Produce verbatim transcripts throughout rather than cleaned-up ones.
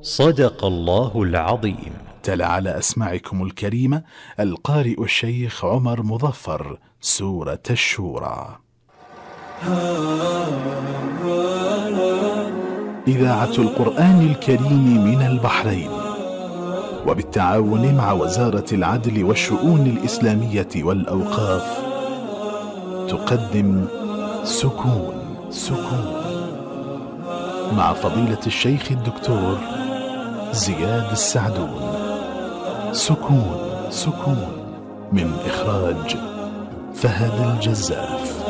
صدق الله العظيم. تلا على أسماعكم الكريمة القارئ الشيخ عمر مظفر سورة الشورى. إذاعة القرآن الكريم من البحرين وبالتعاون مع وزارة العدل والشؤون الإسلامية والأوقاف تقدم سكون سكون مع فضيلة الشيخ الدكتور زياد السعدون. سكون سكون من إخراج فهد الجزاف.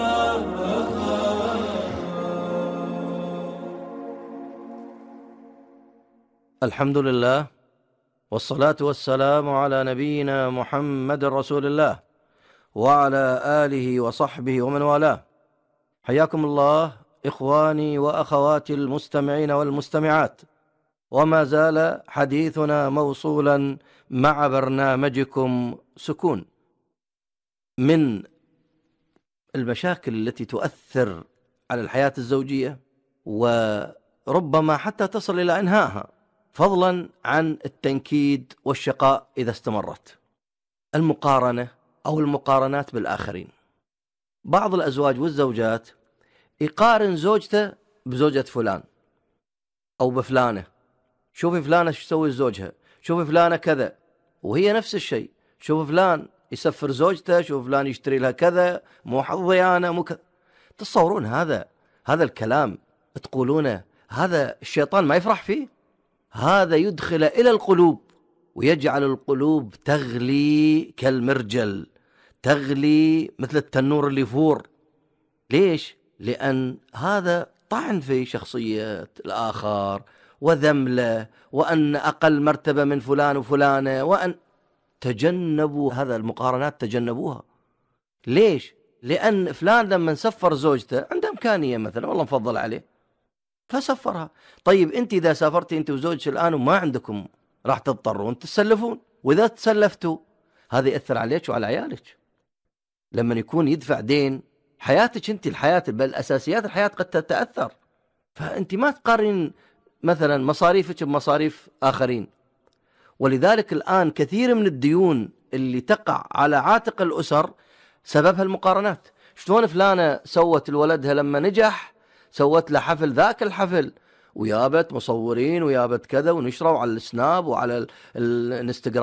الحمد لله والصلاة والسلام على نبينا محمد رسول الله وعلى آله وصحبه ومن والاه. حياكم الله إخواني وأخواتي المستمعين والمستمعات، وما زال حديثنا موصولا مع برنامجكم سكون. من المشاكل التي تؤثر على الحياة الزوجية وربما حتى تصل إلى إنهائها، فضلا عن التنكيد والشقاء إذا استمرت، المقارنة أو المقارنات بالآخرين. بعض الأزواج والزوجات يقارن زوجته بزوجة فلان أو بفلانة، شوفي فلانة شو تسوي زوجها، شوفي فلانة كذا، وهي نفس الشيء، شوف فلان يسفر زوجته، شوف فلان يشتري لها كذا، مو حظي أنا مو كذا. تصورون هذا هذا الكلام تقولونه هذا الشيطان ما يفرح فيه؟ هذا يدخل إلى القلوب ويجعل القلوب تغلي كالمرجل، تغلي مثل التنور اللي يفور. ليش؟ لأن هذا طعن في شخصية الآخر وذم له، وأن أقل مرتبة من فلان وفلانة، وأن تجنبوا هذا المقارنات، تجنبوها. ليش؟ لأن فلان لما نسفر زوجته عنده إمكانية مثلا والله مفضل عليه فسفرها. طيب أنت إذا سافرتي أنت وزوجك الآن وما عندكم، راح تضطرون تسلفون، وإذا تسلفتوا هذا يأثر عليك وعلى عيالك. لما يكون يدفع دين، حياتك أنت الحياة بالأساسيات الحياة قد تتأثر. فأنت ما تقارن مثلا مصاريفك بمصاريف آخرين. ولذلك الآن كثير من الديون اللي تقع على عاتق الأسر سببها المقارنات. شلون فلانة سوت لولدها لما نجح، سوت له حفل ذاك الحفل، ويابت مصورين ويابت كذا، ونشروا على السناب وعلى الانستغرام